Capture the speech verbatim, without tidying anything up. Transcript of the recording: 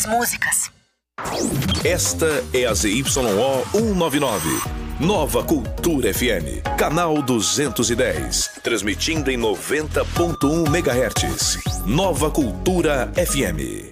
músicas. Esta é a Z Y O cento e noventa e nove. Nova Cultura F M, canal duzentos e dez, transmitindo em noventa ponto um megahertz. Nova Cultura F M.